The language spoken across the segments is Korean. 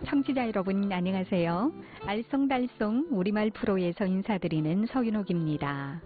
청취자 여러분 안녕하세요. 알쏭달쏭 우리말 프로에서 인사드리는 서윤옥입니다.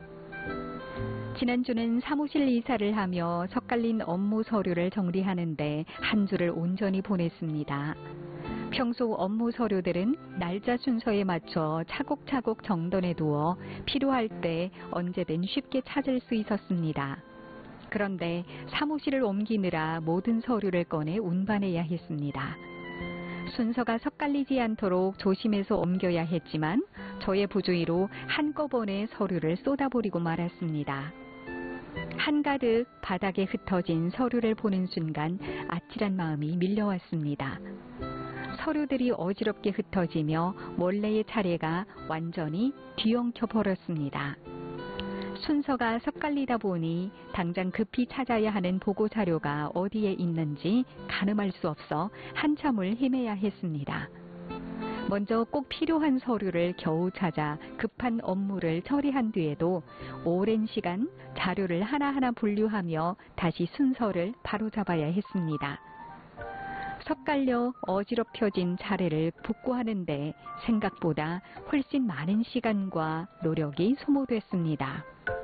지난주는 사무실 이사를 하며 섞갈린 업무 서류를 정리하는데 한 주를 온전히 보냈습니다. 평소 업무 서류들은 날짜 순서에 맞춰 차곡차곡 정돈해 두어 필요할 때 언제든 쉽게 찾을 수 있었습니다. 그런데 사무실을 옮기느라 모든 서류를 꺼내 운반해야 했습니다. 순서가 섞갈리지 않도록 조심해서 옮겨야 했지만 저의 부주의로 한꺼번에 서류를 쏟아버리고 말았습니다. 한가득 바닥에 흩어진 서류를 보는 순간 아찔한 마음이 밀려왔습니다. 서류들이 어지럽게 흩어지며 원래의 차례가 완전히 뒤엉켜 버렸습니다. 순서가 섞갈리다 보니 당장 급히 찾아야 하는 보고 자료가 어디에 있는지 가늠할 수 없어 한참을 헤매야 했습니다. 먼저 꼭 필요한 서류를 겨우 찾아 급한 업무를 처리한 뒤에도 오랜 시간 자료를 하나하나 분류하며 다시 순서를 바로잡아야 했습니다. 섞갈려 어지럽혀진 차례를 복구하는데 생각보다 훨씬 많은 시간과 노력이 소모됐습니다.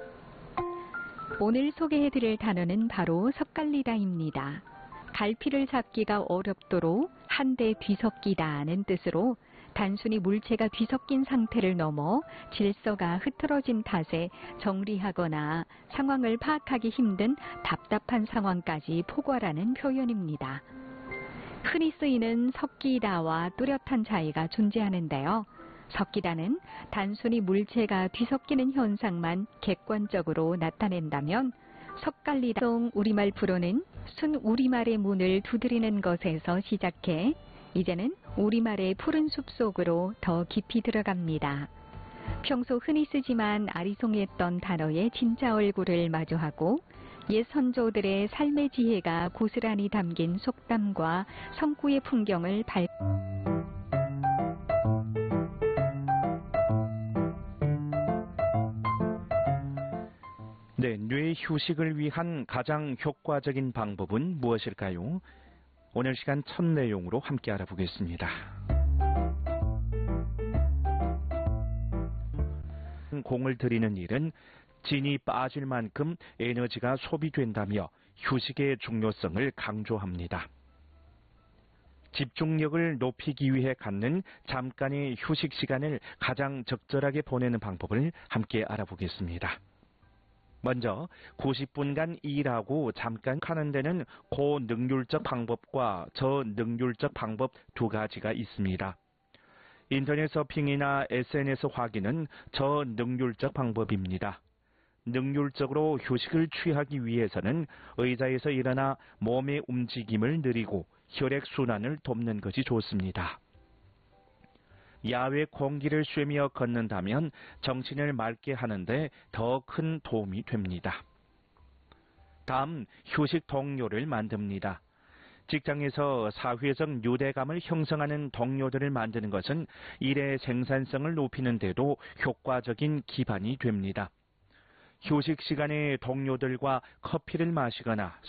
오늘 소개해드릴 단어는 바로 섞갈리다입니다. 갈피를 잡기가 어렵도록 한데 뒤섞이다는 뜻으로 단순히 물체가 뒤섞인 상태를 넘어 질서가 흐트러진 탓에 정리하거나 상황을 파악하기 힘든 답답한 상황까지 포괄하는 표현입니다. 흔히 쓰이는 섞이다와 뚜렷한 차이가 존재하는데요. 섞이다는 단순히 물체가 뒤섞이는 현상만 객관적으로 나타낸다면 섞갈리다 우리말 프로는 순 우리말의 문을 두드리는 것에서 시작해 이제는 우리말의 푸른 숲속으로 더 깊이 들어갑니다. 평소 흔히 쓰지만 아리송했던 단어의 진짜 얼굴을 마주하고 옛 선조들의 삶의 지혜가 고스란히 담긴 속담과 성구의 풍경을 네, 뇌 휴식을 위한 가장 효과적인 방법은 무엇일까요? 오늘 시간 첫 내용으로 함께 알아보겠습니다. 공을 들이는 일은 진이 빠질 만큼 에너지가 소비된다며 휴식의 중요성을 강조합니다. 집중력을 높이기 위해 갖는 잠깐의 휴식 시간을 가장 적절하게 보내는 방법을 함께 알아보겠습니다. 먼저 90분간 일하고 잠깐 하는 데는 고능률적 방법과 저능률적 방법 두 가지가 있습니다. 인터넷 서핑이나 SNS 확인은 저능률적 방법입니다. 능률적으로 휴식을 취하기 위해서는 의자에서 일어나 몸의 움직임을 느리고 혈액순환을 돕는 것이 좋습니다. 야외 공기를 쐬며 걷는다면 정신을 맑게 하는데 더 큰 도움이 됩니다. 다음, 휴식 동료를 만듭니다. 직장에서 사회적 유대감을 형성하는 동료들을 만드는 것은 일의 생산성을 높이는 데도 효과적인 기반이 됩니다. 휴식 시간에 동료들과 커피를 마시거나